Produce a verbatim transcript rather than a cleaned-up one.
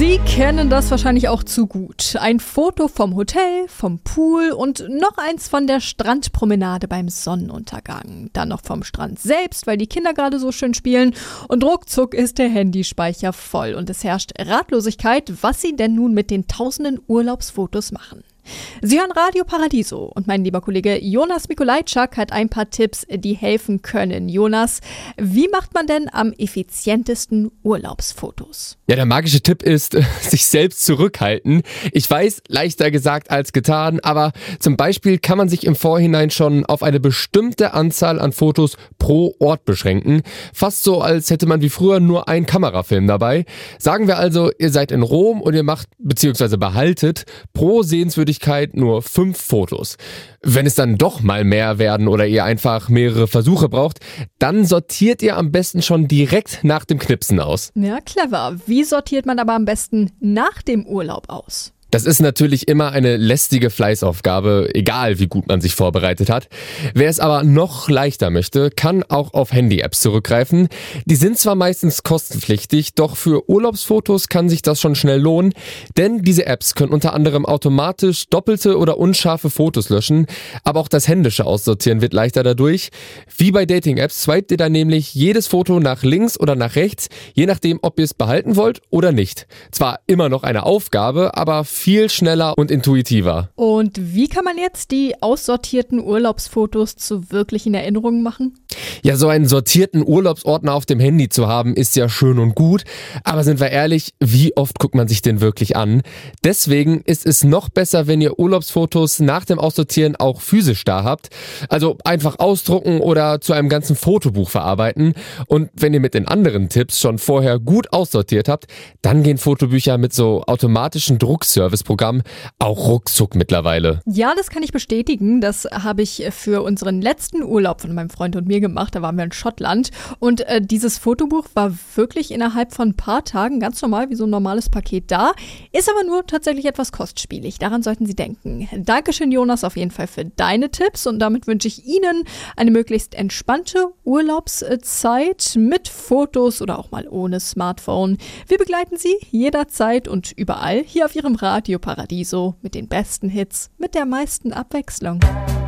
Sie kennen das wahrscheinlich auch zu gut. Ein Foto vom Hotel, vom Pool und noch eins von der Strandpromenade beim Sonnenuntergang. Dann noch vom Strand selbst, weil die Kinder gerade so schön spielen. Und ruckzuck ist der Handyspeicher voll und es herrscht Ratlosigkeit, was Sie denn nun mit den tausenden Urlaubsfotos machen. Sie hören Radio Paradiso und mein lieber Kollege Jonas Mikolajczak hat ein paar Tipps, die helfen können. Jonas, wie macht man denn am effizientesten Urlaubsfotos? Ja, der magische Tipp ist, sich selbst zurückhalten. Ich weiß, leichter gesagt als getan, aber zum Beispiel kann man sich im Vorhinein schon auf eine bestimmte Anzahl an Fotos pro Ort beschränken. Fast so, als hätte man wie früher nur einen Kamerafilm dabei. Sagen wir also, ihr seid in Rom und ihr macht bzw. behaltet pro Sehenswürdigkeit nur fünf Fotos. Wenn es dann doch mal mehr werden oder ihr einfach mehrere Versuche braucht, dann sortiert ihr am besten schon direkt nach dem Knipsen aus. Ja, clever. Wie sortiert man aber am besten nach dem Urlaub aus? Das ist natürlich immer eine lästige Fleißaufgabe, egal wie gut man sich vorbereitet hat. Wer es aber noch leichter möchte, kann auch auf Handy-Apps zurückgreifen. Die sind zwar meistens kostenpflichtig, doch für Urlaubsfotos kann sich das schon schnell lohnen, denn diese Apps können unter anderem automatisch doppelte oder unscharfe Fotos löschen, aber auch das händische Aussortieren wird leichter dadurch. Wie bei Dating-Apps swipet ihr dann nämlich jedes Foto nach links oder nach rechts, je nachdem, ob ihr es behalten wollt oder nicht. Zwar immer noch eine Aufgabe, aber viel schneller und intuitiver. Und wie kann man jetzt die aussortierten Urlaubsfotos zu wirklichen Erinnerungen machen? Ja, so einen sortierten Urlaubsordner auf dem Handy zu haben, ist ja schön und gut. Aber sind wir ehrlich, wie oft guckt man sich den wirklich an? Deswegen ist es noch besser, wenn ihr Urlaubsfotos nach dem Aussortieren auch physisch da habt. Also einfach ausdrucken oder zu einem ganzen Fotobuch verarbeiten. Und wenn ihr mit den anderen Tipps schon vorher gut aussortiert habt, dann gehen Fotobücher mit so automatischen Druckservice Programm auch ruckzuck mittlerweile. Ja, das kann ich bestätigen. Das habe ich für unseren letzten Urlaub von meinem Freund und mir gemacht. Da waren wir in Schottland und äh, dieses Fotobuch war wirklich innerhalb von ein paar Tagen ganz normal wie so ein normales Paket da. Ist aber nur tatsächlich etwas kostspielig. Daran sollten Sie denken. Dankeschön, Jonas, auf jeden Fall für deine Tipps und damit wünsche ich Ihnen eine möglichst entspannte Urlaubszeit mit Fotos oder auch mal ohne Smartphone. Wir begleiten Sie jederzeit und überall hier auf Ihrem Radio Paradiso mit den besten Hits, mit der meisten Abwechslung.